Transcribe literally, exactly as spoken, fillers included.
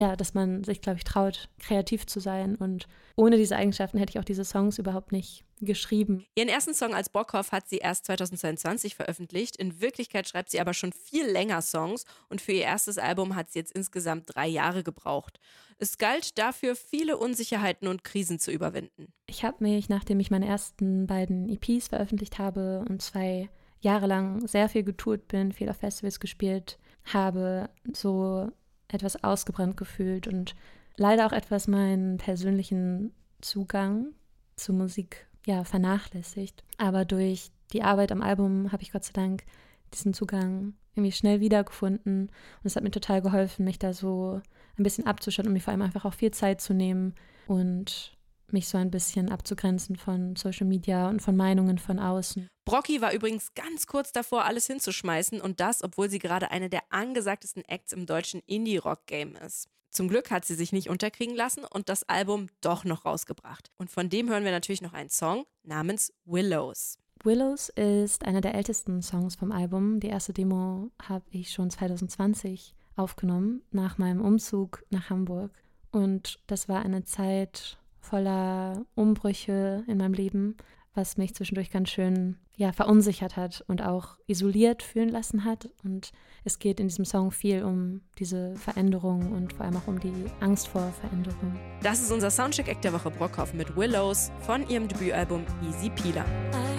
ja, dass man sich, glaube ich, traut, kreativ zu sein. Und ohne diese Eigenschaften hätte ich auch diese Songs überhaupt nicht geschrieben. Ihren ersten Song als Brockhoff hat sie erst zweitausendzweiundzwanzig veröffentlicht. In Wirklichkeit schreibt sie aber schon viel länger Songs und für ihr erstes Album hat sie jetzt insgesamt drei Jahre gebraucht. Es galt dafür, viele Unsicherheiten und Krisen zu überwinden. Ich habe mich, nachdem ich meine ersten beiden E Ps veröffentlicht habe und zwei Jahre lang sehr viel getourt bin, viel auf Festivals gespielt habe, so etwas ausgebrannt gefühlt und leider auch etwas meinen persönlichen Zugang zur Musik ja, vernachlässigt. Aber durch die Arbeit am Album habe ich Gott sei Dank diesen Zugang irgendwie schnell wiedergefunden. Und es hat mir total geholfen, mich da so ein bisschen abzuschauen und mir vor allem einfach auch viel Zeit zu nehmen und mich so ein bisschen abzugrenzen von Social Media und von Meinungen von außen. Brocki war übrigens ganz kurz davor, alles hinzuschmeißen und das, obwohl sie gerade eine der angesagtesten Acts im deutschen Indie-Rock-Game ist. Zum Glück hat sie sich nicht unterkriegen lassen und das Album doch noch rausgebracht. Und von dem hören wir natürlich noch einen Song namens Willows. Willows ist einer der ältesten Songs vom Album. Die erste Demo habe ich schon zweitausendzwanzig aufgenommen, nach meinem Umzug nach Hamburg. Und das war eine Zeit voller Umbrüche in meinem Leben, was mich zwischendurch ganz schön ja, verunsichert hat und auch isoliert fühlen lassen hat. Und es geht in diesem Song viel um diese Veränderung und vor allem auch um die Angst vor Veränderung. Das ist unser Soundcheck-Act der Woche Brockhoff mit Willows von ihrem Debütalbum Easy Peeler.